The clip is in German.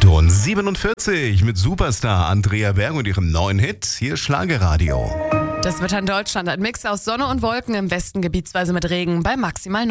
Schon 47 mit Superstar Andrea Berg und ihrem neuen Hit. Hier Schlagerradio. Das Wetter in Deutschland, ein Mix aus Sonne und Wolken, im Westen gebietsweise mit Regen bei maximal